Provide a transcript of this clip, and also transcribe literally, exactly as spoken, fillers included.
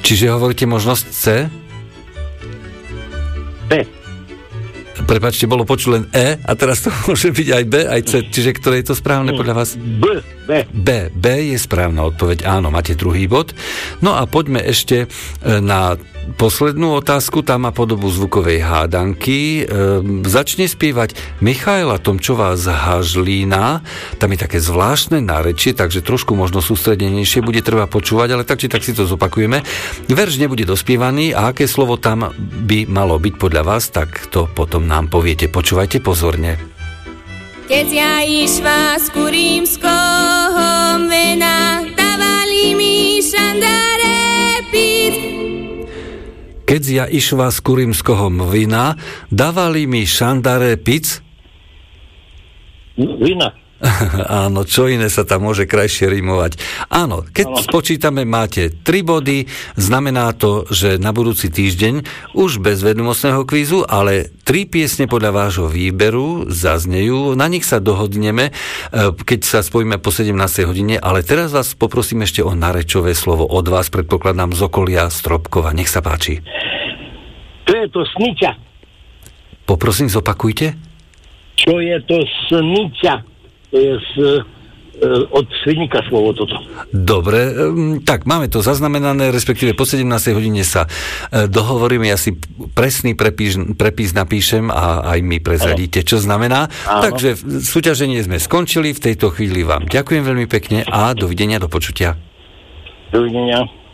Čiže hovoríte možnosť C? B. Prepáčte, bolo počuť len E a teraz to môže byť aj B, aj C. Čiže ktoré je to správne podľa vás? B. B. B. B je správna odpoveď. Áno, máte druhý bod. No a poďme ešte na poslednú otázku. Tá má podobu zvukovej hádanky. E, začne spievať Michaela Tomčová z Hažlína. Tam je také zvláštne nárečie, takže trošku možno sústredenejšie bude treba počúvať, ale tak či tak si to zopakujeme. Verš nebude dospievaný a aké slovo tam by malo byť podľa vás, tak to potom nám poviete. Počúvajte pozorne. Keď ja išla z Kurímskoho vena, dávali mi šandáre piť. Keď ja išla z Kurímskoho vina, dávali mi šandáre pic? Vina. Áno, čo iné sa tam môže krajšie rimovať. Áno, keď Áno. spočítame, máte tri body, znamená to, že na budúci týždeň už bez vedomostného kvízu, ale tri piesne podľa vášho výberu zaznejú, na nich sa dohodneme, keď sa spojíme po sedemnástej hodine, ale teraz vás poprosím ešte o narečové slovo od vás, predpokladám z okolia Stropkova. Nech sa páči. To je to sniča. Poprosím, zopakujte. Čo je to sniča? To je z, e, od Svidníka slovo toto. Dobre, tak máme to zaznamenané, respektíve po sedemnástej hodine sa dohovoríme, ja si presný prepíš, prepis napíšem a aj mi prezradíte, čo znamená. Áno. Takže súťaženie sme skončili, v tejto chvíli vám ďakujem veľmi pekne a dovidenia, do počutia. Dovidenia.